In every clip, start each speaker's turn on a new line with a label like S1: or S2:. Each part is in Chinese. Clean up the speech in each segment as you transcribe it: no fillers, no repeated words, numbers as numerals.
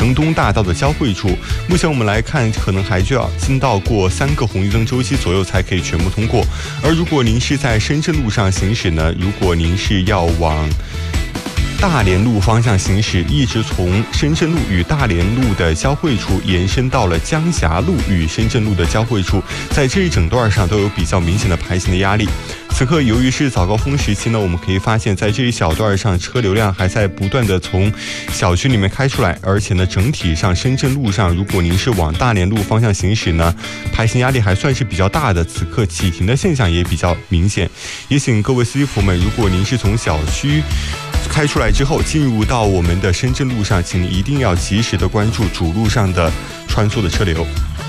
S1: 城东大道的交汇处。目前我们来看，可能还需要经到过3个红绿灯周期左右才可以全部通过。而如果您是在深圳路上行驶呢，如果您是要往大连路方向行驶，一直从深圳路与大连路的交汇处延伸到了江霞路与深圳路的交汇处，在这一整段上都有比较明显的排行的压力。此刻由于是早高峰时期呢，我们可以发现在这一小段上车流量还在不断的从小区里面开出来，而且呢整体上深圳路上，如果您是往大连路方向行驶呢，排行压力还算是比较大的，此刻启停的现象也比较明显。也请各位司机朋友们，如果您是从小区开出来之后进入到我们的深圳路上，请您一定要及时的关注主路上的穿梭的车流。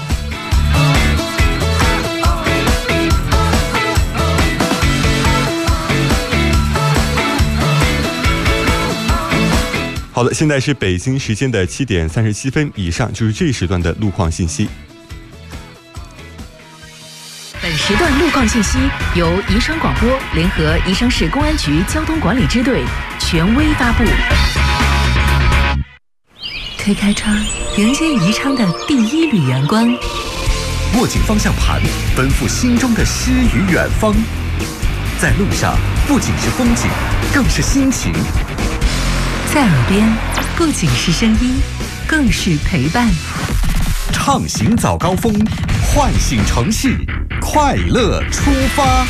S1: 好的，现在是北京时间的7点37分，以上就是这一时段的路况信息。
S2: 本时段路况信息由宜昌广播联合宜昌市公安局交通管理支队权威发布。推开窗，迎接宜昌的第一缕阳光。
S3: 握紧方向盘，奔赴心中的诗与远方。在路上，不仅是风景，更是心情。
S2: 在耳边，不仅是声音，更是陪伴。
S3: 畅行早高峰，唤醒城市，快乐出发。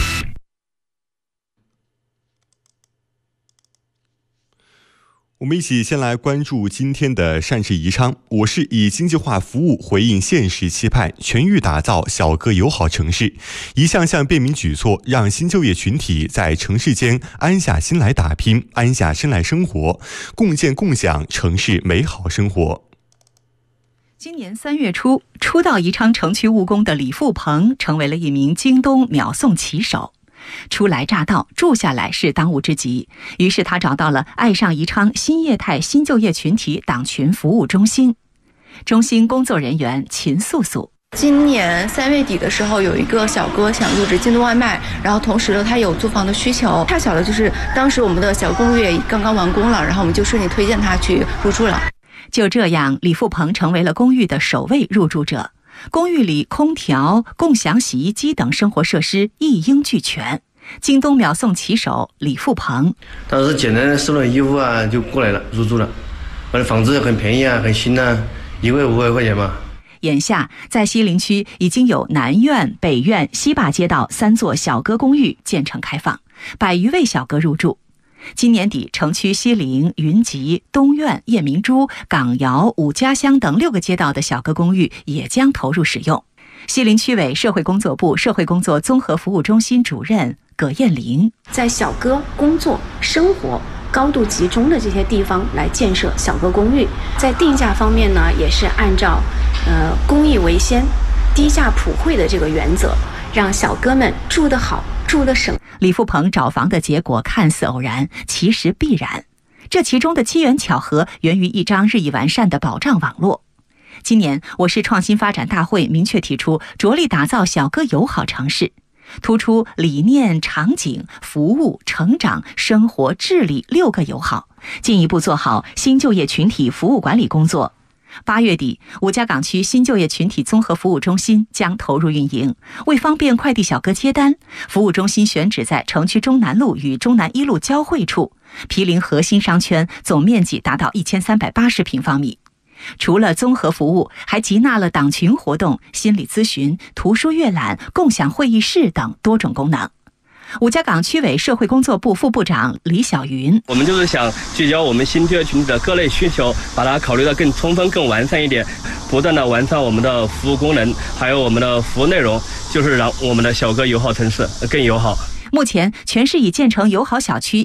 S1: 我们一起先来关注今天的善事宜昌。我市以经济化服务回应现实期盼，全域打造小哥友好城市，一项项便民举措，让新就业群体在城市间安下心来打拼，安下身来生活，共建共享城市美好生活。
S2: 今年3月初，初到宜昌城区务工的李富鹏成为了一名京东秒送骑手。初来乍到，住下来是当务之急，于是他找到了爱上宜昌新业态新就业群体党群服务中心。中心工作人员秦素素：
S4: 今年3月底的时候，有一个小哥想入职京东外卖，然后同时呢，他有租房的需求。恰巧的就是当时我们的小公寓也刚刚完工了，然后我们就顺利推荐他去入住了。
S2: 就这样，李富鹏成为了公寓的首位入住者。公寓里空调、共享洗衣机等生活设施一应俱全。京东秒送骑手李富鹏：
S5: 当时简单的收了衣服啊，就过来了，入住了。我的房子很便宜啊，很新啊，1个月500块钱嘛。
S2: 眼下，在西陵区已经有南苑、北苑、西坝街道3座小哥公寓建成开放，100余位小哥入住。今年底，城区西陵、云集、东苑、夜明珠、港窑、五家乡等6个街道的小哥公寓也将投入使用。西陵区委社会工作部社会工作综合服务中心主任葛艳玲：
S6: 在小哥工作、生活高度集中的这些地方来建设小哥公寓，在定价方面呢，也是按照公益为先、低价普惠的这个原则，让小哥们住得好、住得省。
S2: 李富鹏找房的结果看似偶然，其实必然。这其中的机缘巧合源于一张日益完善的保障网络。今年，我市创新发展大会明确提出，着力打造小哥友好城市，突出理念、场景、服务、成长、生活、治理6个友好，进一步做好新就业群体服务管理工作。8月底，吴家岗区新就业群体综合服务中心将投入运营。为方便快递小哥接单，服务中心选址在城区中南路与中南1路交汇处，毗邻核心商圈，总面积达到1380平方米。除了综合服务，还集纳了党群活动、心理咨询、图书阅览、共享会议室等多种功能。吴家岗区委社会工作部副部长李小云：
S7: 我们就是想聚焦我们新就业群体的各类需求，把它考虑得更充分、更完善一点，不断的完善我们的服务功能，还有我们的服务内容，就是让我们的小哥友好城市更友好。
S2: 目前，全市已建成友好小区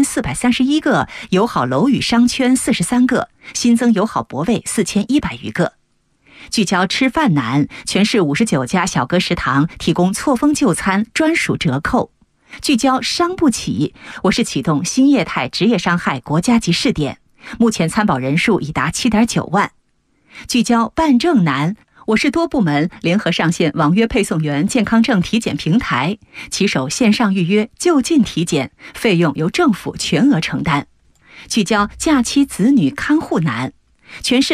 S2: 1431个，友好楼宇商圈43个，新增友好泊位4100余个。聚焦吃饭难，全市59家小哥食堂提供错峰就餐专属折扣。聚焦伤不起，我市启动新业态职业伤害国家级试点，目前参保人数已达7.9万。聚焦办证难，我市多部门联合上线网约配送员健康证体检平台，骑手线上预约就近体检，费用由政府全额承担。聚焦假期子女看护难，全市